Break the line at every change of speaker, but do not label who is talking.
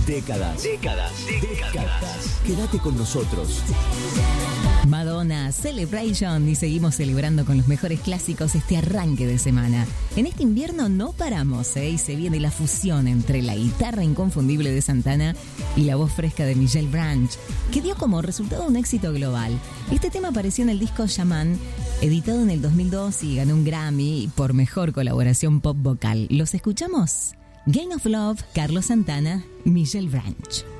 Décadas. Quédate con nosotros.
Madonna, Celebration, y seguimos celebrando con los mejores clásicos este arranque de semana. En este invierno no paramos, y se viene la fusión entre la guitarra inconfundible de Santana y la voz fresca de Michelle Branch, que dio como resultado un éxito global. Este tema apareció en el disco Shaman, editado en el 2002 y ganó un Grammy por mejor colaboración pop vocal. ¿Los escuchamos? Game of Love, Carlos Santana, Michelle Branch.